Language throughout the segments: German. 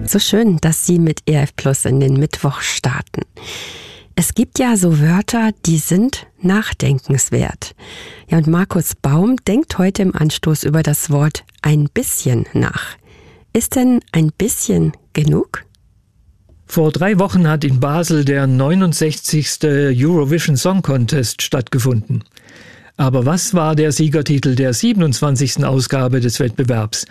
So schön, dass Sie mit ERF Plus in den Mittwoch starten. Es gibt ja so Wörter, die sind nachdenkenswert. Ja, und Markus Baum denkt heute im Anstoß über das Wort ein bisschen nach. Ist denn ein bisschen genug? Vor 3 Wochen hat in Basel der 69. Eurovision Song Contest stattgefunden. Aber was war der Siegertitel der 27. Ausgabe des Wettbewerbs,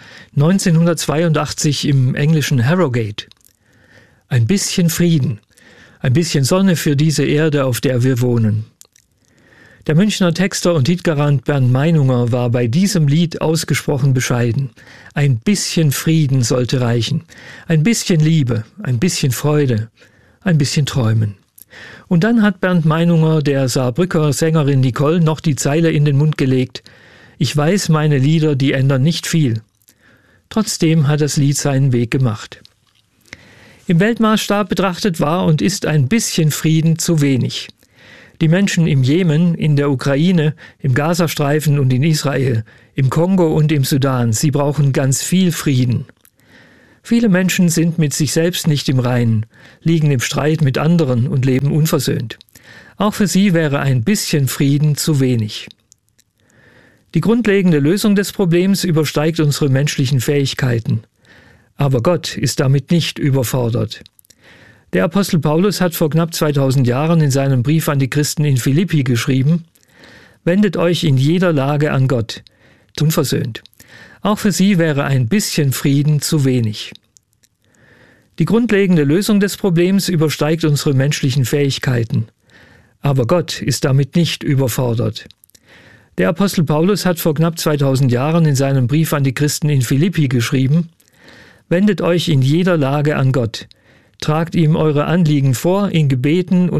1982 im englischen Harrogate? Ein bisschen Frieden, ein bisschen Sonne für diese Erde, auf der wir wohnen. Der Münchner Texter und Hitgarant Bernd Meinunger war bei diesem Lied ausgesprochen bescheiden. Ein bisschen Frieden sollte reichen, ein bisschen Liebe, ein bisschen Freude, ein bisschen Träumen. Und dann hat Bernd Meinunger der Saarbrücker Sängerin Nicole noch die Zeile in den Mund gelegt: Ich weiß, meine Lieder, die ändern nicht viel. Trotzdem hat das Lied seinen Weg gemacht. Im Weltmaßstab betrachtet war und ist ein bisschen Frieden zu wenig. Die Menschen im Jemen, in der Ukraine, im Gazastreifen und in Israel, im Kongo und im Sudan, sie brauchen ganz viel Frieden. Viele Menschen sind mit sich selbst nicht im Reinen, liegen im Streit mit anderen und leben unversöhnt. Auch für sie wäre ein bisschen Frieden zu wenig. Die grundlegende Lösung des Problems übersteigt unsere menschlichen Fähigkeiten. Aber Gott ist damit nicht überfordert. Der Apostel Paulus hat vor knapp 2000 Jahren in seinem Brief an die Christen in Philippi geschrieben: Wendet euch in jeder Lage an Gott, unversöhnt. Auch für sie wäre ein bisschen Frieden zu wenig. Die grundlegende Lösung des Problems übersteigt unsere menschlichen Fähigkeiten. Aber Gott ist damit nicht überfordert. Der Apostel Paulus hat vor knapp 2000 Jahren in seinem Brief an die Christen in Philippi geschrieben: Wendet euch in jeder Lage an Gott. Tragt ihm eure Anliegen vor in Gebeten und